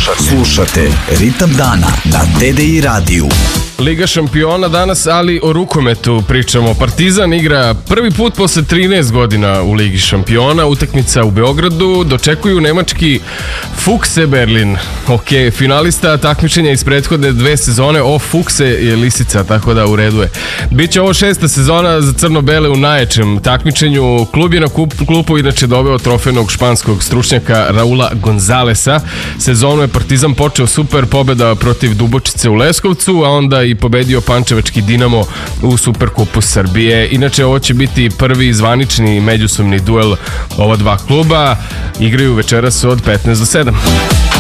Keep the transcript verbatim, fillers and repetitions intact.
Slušate, slušate Ritam dana na T D I radiju. Liga šampiona danas, ali o rukometu pričamo. Partizan igra prvi put posle trinaest godina u Ligi šampiona. Utakmica u Beogradu. Dočekuju nemački Füchse Berlin. Ok, finalista takmičenja iz prethodne dve sezone. O, Füchse je lisica, tako da u redu je. Biće ovo šesta sezona za crno-bele u najjačem takmičenju. Klub je na klupu inače doveo trofejnog španskog stručnjaka Raula Gonzalesa. Sezonu je Partizan počeo super, pobeda protiv Dubočice u Leskovcu, a onda i pobedio pančevački Dinamo u Superkupu Srbije. Inače, ovo će biti prvi zvanični međusobni duel ova dva kluba. Igraju večeras od petnaest do sedam.